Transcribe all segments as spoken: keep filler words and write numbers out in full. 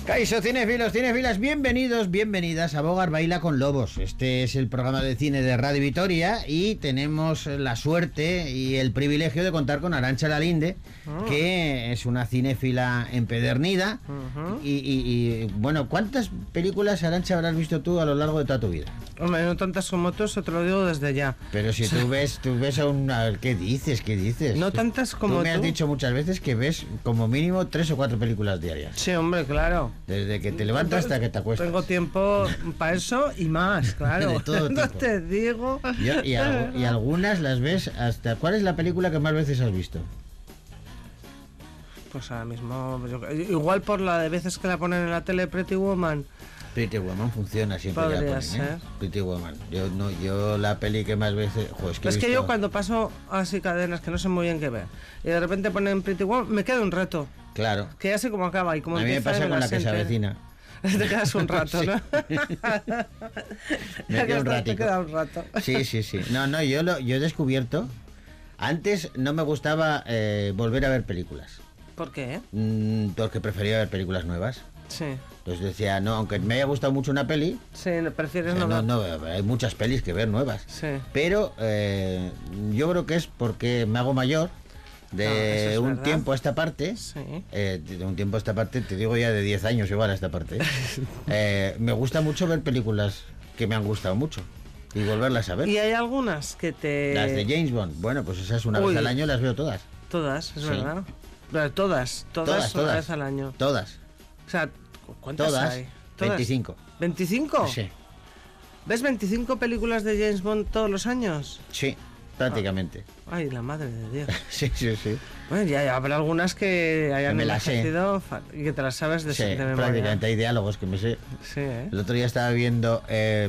Caixo, cinéfilos, cinéfilas, bienvenidos, bienvenidas a Bogart Baila con Lobos. Este es el programa de cine de Radio Vitoria y tenemos la suerte y el privilegio de contar con Arantxa Lalinde, oh. que es una cinéfila empedernida. Uh-huh. y, y, y, bueno, ¿cuántas películas, Arantxa, habrás visto tú a lo largo de toda tu vida? Hombre, no tantas como tú, eso te lo digo desde ya. Pero si tú ves, tú ves a una... ¿Qué dices? ¿Qué dices? No tantas como tú. Tú me has dicho muchas veces que ves como mínimo tres o cuatro películas diarias. Sí, hombre, claro. Desde que te levantas hasta que te acuestas. Tengo tiempo para eso y más, claro. De todo tipo. No te digo. Yo, y, al, y algunas las ves hasta... ¿Cuál es la película que más veces has visto? Pues ahora mismo... Yo, igual por la de veces que la ponen en la tele, Pretty Woman... Pretty Woman funciona siempre. Podría la ponen, ser. ¿eh? Pretty Woman. Yo no, yo la peli que más veces. Jo, es que, es he que visto... yo cuando paso así cadenas que no sé muy bien qué ver y de repente ponen Pretty Woman, me queda un rato. Claro. Que ya sé cómo acaba y cómo a mí me pasa con la que se avecina. Te quedas un rato, ¿no? me queda un ratito. Te queda un rato. Sí, sí, sí. No, no, yo lo, yo he descubierto. Antes no me gustaba eh, volver a ver películas. ¿Por qué? Mm, porque prefería ver películas nuevas. Sí. Entonces decía, no, aunque me haya gustado mucho una peli... Sí, prefieres o sea, no, no, no hay muchas pelis que ver nuevas. Sí. Pero eh, yo creo que es porque me hago mayor. De no, es un verdad. tiempo a esta parte, sí. eh, de un tiempo a esta parte, te digo ya de diez años igual a esta parte, eh, me gusta mucho ver películas que me han gustado mucho y volverlas a ver. ¿Y hay algunas que te...? Las de James Bond, bueno, pues esas una Uy. vez al año las veo todas. Todas, es sí. verdad. Pero todas, todas, todas, una todas, vez al año. Todas. O sea, ¿cuántas todas, hay? Todas. veinticinco. ¿veinticinco? Sí. ¿Ves veinticinco películas de James Bond todos los años? Sí, prácticamente. Ah. Ay, la madre de Dios. sí, sí, sí. Bueno, ya, ya habrá algunas que hayan me las envejecido y que te las sabes de, sí, de memoria. prácticamente hay diálogos que me sé. Sí, ¿eh? El otro día estaba viendo eh,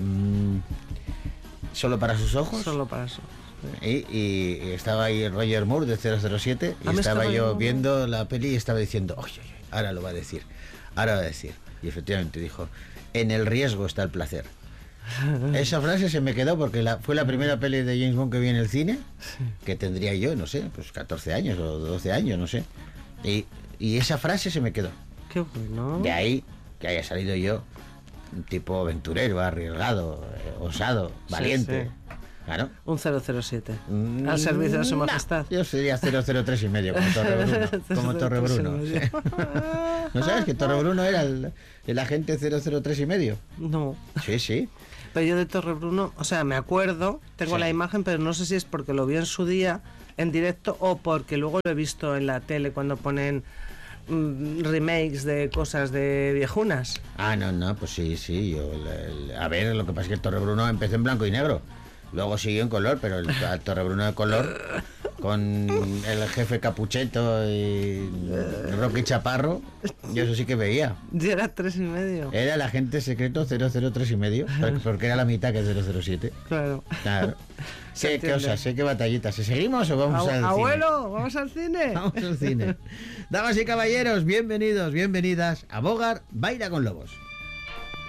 Solo para sus ojos. Solo para eso. Sí. Y, y, y estaba ahí Roger Moore de cero cero siete y ¿Ah, estaba yo viendo? viendo la peli y estaba diciendo, oye, oye, ahora lo va a decir, ahora va a decir. Y efectivamente dijo, en el riesgo está el placer. Esa frase se me quedó porque la, fue la primera peli de James Bond que vi en el cine, sí. que tendría yo, no sé, pues catorce años o doce años, no sé. Y, y esa frase se me quedó. Qué bueno. De ahí que haya salido yo, un tipo aventurero, arriesgado, eh, osado, valiente. Sí, sí. Claro. Un cero cero siete. Mm, al servicio de su majestad. Nah, yo sería cero cero tres y medio, como Torrebruno. Como Torrebruno. ¿No sabes que Torrebruno era el, el agente cero cero tres y medio? No. Sí, sí. Pero yo de Torrebruno, o sea, me acuerdo, tengo sí. la imagen, pero no sé si es porque lo vi en su día en directo o porque luego lo he visto en la tele cuando ponen mm, remakes de cosas de viejunas. Ah, no, no, pues sí, sí. Yo, el, el, a ver, lo que pasa es que el Torrebruno empezó en blanco y negro. Luego siguió en color, pero el, el Torrebruno de color, con el jefe Capucheto y Rocky Chaparro, yo eso sí que veía. Yo era tres y medio. Era el agente secreto cero cero tres y medio, porque era la mitad que cero cero siete. Claro. Claro. ¿Qué, qué osas, ¿eh? ¿Qué batallitas? ¿Seguimos o vamos Abu- al abuelo, cine? ¿vamos al cine? Vamos al cine. Damas y caballeros, bienvenidos, bienvenidas a Bogart Baila con Lobos.